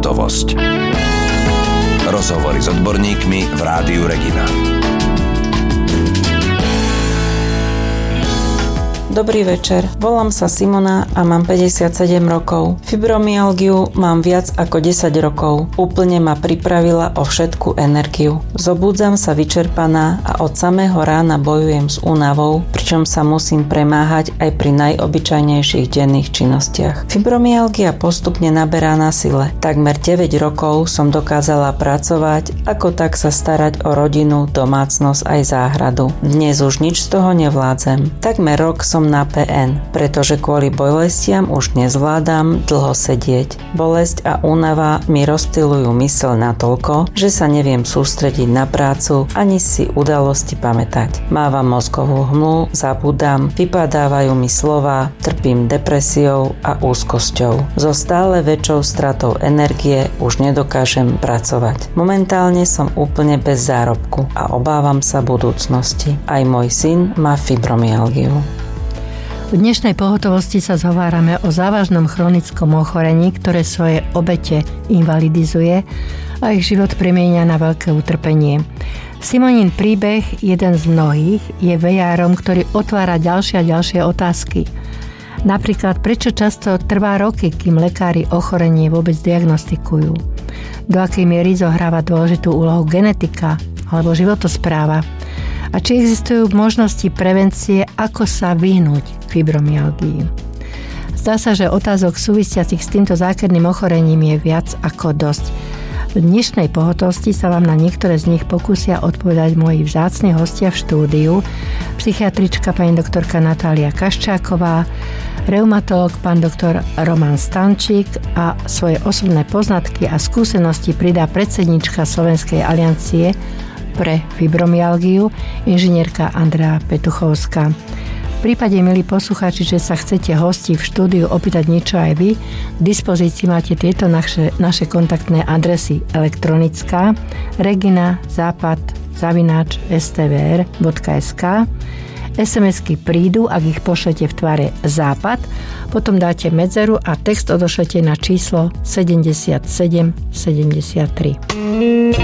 pohotovosť. Rozhovory s odborníkmi v Rádiu Regina. Dobrý večer, volám sa Simona a mám 57 rokov. Fibromyalgiu mám viac ako 10 rokov. Úplne ma pripravila o všetku energiu. Zobúdzam sa vyčerpaná a od samého rána bojujem s únavou, pričom sa musím premáhať aj pri najobyčajnejších denných činnostiach. Fibromyalgia postupne naberá na sile. Takmer 9 rokov som dokázala pracovať, ako tak sa starať o rodinu, domácnosť aj záhradu. Dnes už nič z toho nevládzem. Takmer rok som na PN, pretože kvôli bolestiam už nezvládam dlho sedieť. Bolesť a únava mi rozptylujú myseľ natoľko, že sa neviem sústrediť na prácu ani si udalosti pamätať. Mávam mozgovú hmlu, zabúdam, vypadávajú mi slová, trpím depresiou a úzkosťou. So stále väčšou stratou energie už nedokážem pracovať. Momentálne som úplne bez zárobku a obávam sa budúcnosti. Aj môj syn má fibromyalgiu. V dnešnej pohotovosti sa zhovárame o závažnom chronickom ochorení, ktoré svoje obete invalidizuje a ich život premieňa na veľké utrpenie. Simonín príbeh, jeden z mnohých, je vejárom, ktorý otvára ďalšie a ďalšie otázky. Napríklad, prečo často trvá roky, kým lekári ochorenie vôbec diagnostikujú? Do akej miery zohráva dôležitú úlohu genetika alebo životospráva? A či existujú možnosti prevencie, ako sa vyhnúť fibromyalgii? Zdá sa, že otázok súvisiacich s týmto zákerným ochorením je viac ako dosť. V dnešnej pohotovosti sa vám na niektoré z nich pokúsia odpovedať moji vzácni hostia v štúdiu, psychiatrička pani doktorka Natália Kaščáková, reumatológ pán doktor Roman Stančík a svoje osobné poznatky a skúsenosti pridá predsednička Slovenskej aliancie pre fibromyalgiu, inžinierka Andrea Petuchovská. V prípade, milí poslucháči, že sa chcete hosti v štúdiu opýtať niečo aj vy, k dispozícii máte tieto naše kontaktné adresy: elektronická regina.zapad@stvr.sk. SMS-ky prídu, ak ich pošlete v tvare západ, potom dáte medzeru a text odošlete na číslo 7773.